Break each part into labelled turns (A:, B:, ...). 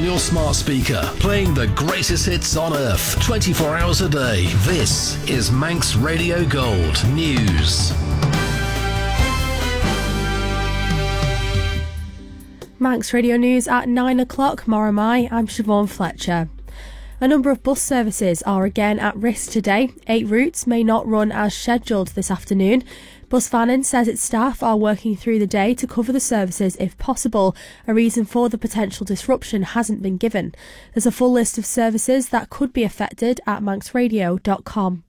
A: on your smart speaker, playing the greatest hits on earth, 24 hours a day. This is Manx Radio Gold News.
B: Manx Radio News at 9 o'clock. Moramai, I'm Siobhan Fletcher. A number of bus services are again at risk today. 8 routes may not run as scheduled this afternoon. Bus Vannin says its staff are working through the day to cover the services if possible. A reason for the potential disruption hasn't been given. There's a full list of services that could be affected at manxradio.com.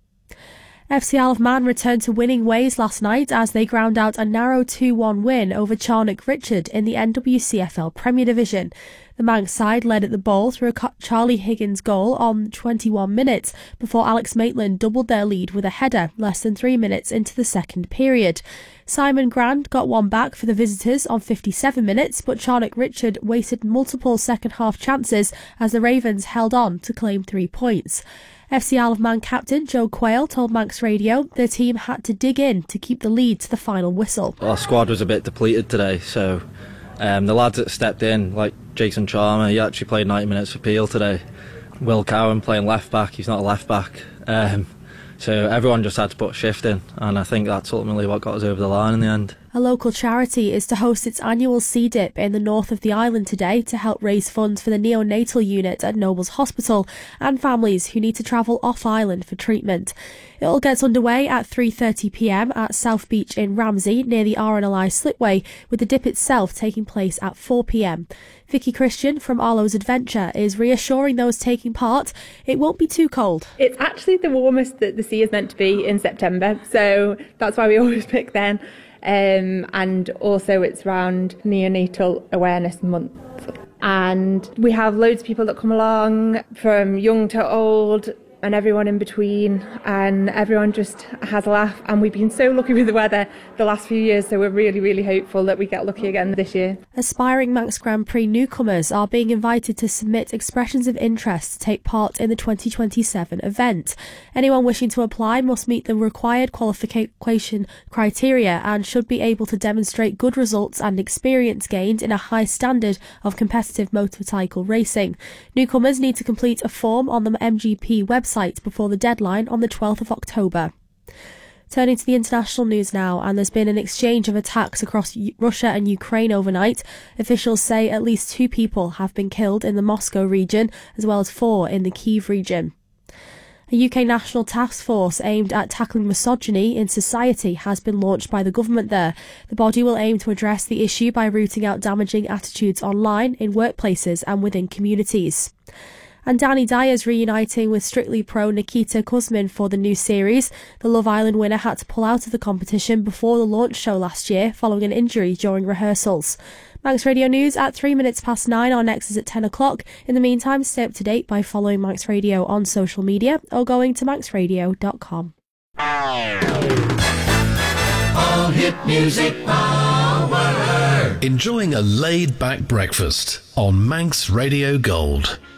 B: FC Isle of Man returned to winning ways last night as they ground out a narrow 2-1 win over Charnock Richard in the NWCFL Premier Division. The Manx side led at the ball through a Charlie Higgins goal on 21 minutes before Alex Maitland doubled their lead with a header less than 3 minutes into the second period. Simon Grand got one back for the visitors on 57 minutes, but Charnock Richard wasted multiple second-half chances as the Ravens held on to claim 3 points. FC Isle of Man captain Joe Quayle told Manx Radio their team had to dig in to keep the lead to the final whistle.
C: Our squad was a bit depleted today, so the lads that stepped in, like Jason Charmer, he actually played 90 minutes for Peel today. Will Cowan playing left back, he's not a left back. So everyone just had to put a shift in, and I think that's ultimately what got us over the line in the end.
B: A local charity is to host its annual Sea Dip in the north of the island today to help raise funds for the neonatal unit at Nobles Hospital and families who need to travel off-island for treatment. It all gets underway at 3:30pm at South Beach in Ramsey near the RNLI Slipway, with the dip itself taking place at 4pm. Vicky Christian from Arlo's Adventure is reassuring those taking part it won't be too cold.
D: It's actually the warmest that the sea is meant to be in September, so that's why we always pick then. And also it's around Neonatal Awareness Month. And we have loads of people that come along, from young to old and everyone in between, and everyone just has a laugh. And we've been so lucky with the weather the last few years, so we're really, really hopeful that we get lucky again this year.
B: Aspiring Manx Grand Prix newcomers are being invited to submit expressions of interest to take part in the 2027 event. Anyone wishing to apply must meet the required qualification criteria and should be able to demonstrate good results and experience gained in a high standard of competitive motorcycle racing. Newcomers need to complete a form on the MGP website before the deadline on the 12th of October. Turning to the international news now, and there's been an exchange of attacks across Russia and Ukraine overnight. Officials say at least 2 people have been killed in the Moscow region, as well as 4 in the Kyiv region. A UK national task force aimed at tackling misogyny in society has been launched by the government there. The body will aim to address the issue by rooting out damaging attitudes online, in workplaces and within communities. And Danny Dyer's reuniting with Strictly Pro Nikita Kuzmin for the new series. The Love Island winner had to pull out of the competition before the launch show last year following an injury during rehearsals. Manx Radio News at 9:03. Our next is at 10 o'clock. In the meantime, stay up to date by following Manx Radio on social media or going to manxradio.com.
A: All hit music power. Enjoying a laid-back breakfast on Manx Radio Gold.